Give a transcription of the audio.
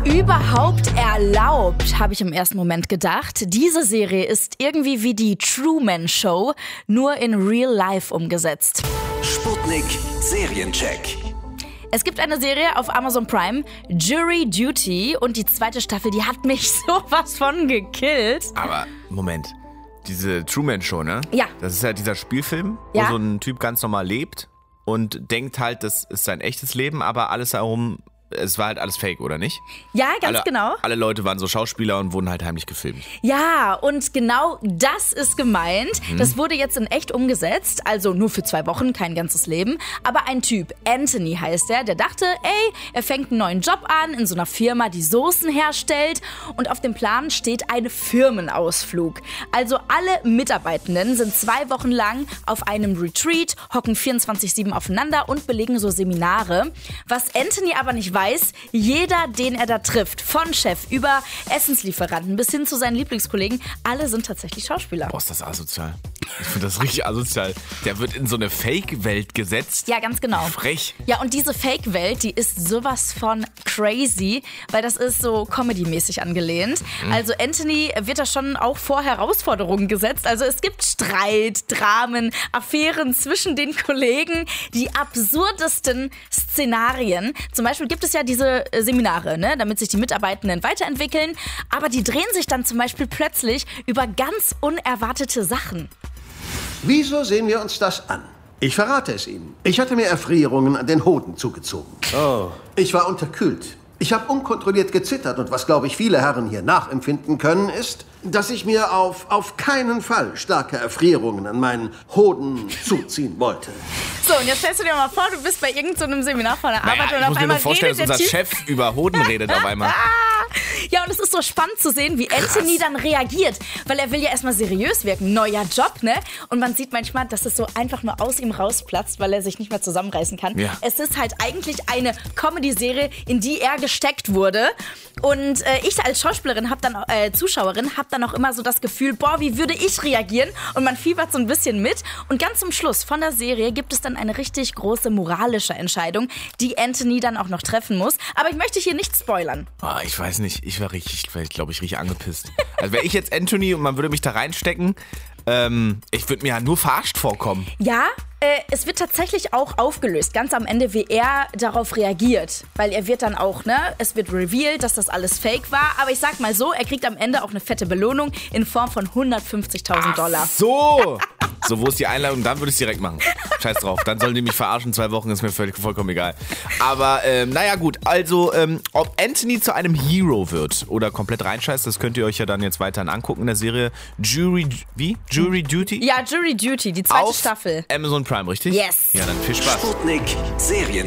Überhaupt erlaubt, habe ich im ersten Moment gedacht. Diese Serie ist irgendwie wie die Truman Show, nur in Real Life umgesetzt. Sputnik Seriencheck. Es gibt eine Serie auf Amazon Prime, Jury Duty, und die zweite Staffel, die hat mich sowas von gekillt. Aber, Moment, diese Truman Show, ne? Ja. Das ist halt dieser Spielfilm, Ja. wo so ein Typ ganz normal lebt und denkt halt, das ist sein echtes Leben, aber alles darum, es war halt alles fake, oder nicht? Ja, ganz genau. Alle Leute waren so Schauspieler und wurden halt heimlich gefilmt. Ja, und genau das ist gemeint. Das wurde jetzt in echt umgesetzt, also nur für 2 Wochen, kein ganzes Leben. Aber ein Typ, Anthony heißt er, der dachte, er fängt einen neuen Job an in so einer Firma, die Soßen herstellt. Und auf dem Plan steht ein Firmenausflug. Also alle Mitarbeitenden sind 2 Wochen lang auf einem Retreat, hocken 24/7 aufeinander und belegen so Seminare. Was Anthony aber nicht weiß, jeder, den er da trifft, von Chef über Essenslieferanten bis hin zu seinen Lieblingskollegen, alle sind tatsächlich Schauspieler. Boah, ist das asozial. Ich finde das richtig asozial. Der wird in so eine Fake-Welt gesetzt. Ja, ganz genau. Frech. Ja, und diese Fake-Welt, die ist sowas von crazy, weil das ist so Comedy-mäßig angelehnt. Also Anthony wird da schon auch vor Herausforderungen gesetzt. Also es gibt Streit, Dramen, Affären zwischen den Kollegen, die absurdesten Szenarien. Zum Beispiel gibt es ja diese Seminare, ne, damit sich die Mitarbeitenden weiterentwickeln. Aber die drehen sich dann zum Beispiel plötzlich über ganz unerwartete Sachen. Wieso sehen wir uns das an? Ich verrate es Ihnen. Ich hatte mir Erfrierungen an den Hoden zugezogen. Oh. Ich war unterkühlt. Ich habe unkontrolliert gezittert und was, glaube ich, viele Herren hier nachempfinden können, ist, dass ich mir auf keinen Fall starke Erfrierungen an meinen Hoden zuziehen wollte. So, und jetzt stellst du dir mal vor, du bist bei irgendeinem Seminar von der Arbeit Naja, und ich auf muss mir einmal nur vorstellen, redet dass der unser Typ. Chef über Hoden redet auf einmal. Ja, und es ist so spannend zu sehen, wie Anthony dann reagiert, weil er will ja erstmal seriös wirken, neuer Job, ne? Und man sieht manchmal, dass es so einfach nur aus ihm rausplatzt, weil er sich nicht mehr zusammenreißen kann. Ja. Es ist halt eigentlich eine Comedy-Serie, in die er gesteckt wurde. Und ich als Schauspielerin, Zuschauerin, habe dann auch immer so das Gefühl, boah, wie würde ich reagieren? Und man fiebert so ein bisschen mit. Und ganz zum Schluss von der Serie gibt es dann eine richtig große moralische Entscheidung, die Anthony dann auch noch treffen muss. Aber ich möchte hier nicht spoilern. Oh, ich weiß nicht, ich wäre, glaube ich, richtig angepisst. Also wäre ich jetzt Anthony und man würde mich da reinstecken, ich würde mir ja nur verarscht vorkommen. Ja, es wird tatsächlich auch aufgelöst, ganz am Ende, wie er darauf reagiert. Weil er wird dann auch, ne, es wird revealed, dass das alles fake war. Aber ich sag mal so, er kriegt am Ende auch eine fette Belohnung in Form von $150.000. So! So, wo ist die Einladung? Dann würde ich es direkt machen. Scheiß drauf. Dann sollen die mich verarschen. 2 Wochen ist mir vollkommen egal. Aber, naja, gut. Also, ob Anthony zu einem Hero wird oder komplett reinscheißt, das könnt ihr euch ja dann jetzt weiterhin angucken in der Serie Jury Duty? Ja, Jury Duty, die zweite Auf Staffel. Amazon Prime, richtig? Yes. Ja, dann viel Spaß. Sputnik Serien.